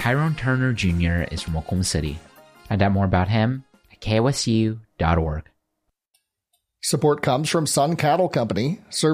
Tyrone Turner Jr. is from Oklahoma City. Find out more about him at kosu.org. Support comes from Sun Cattle Company,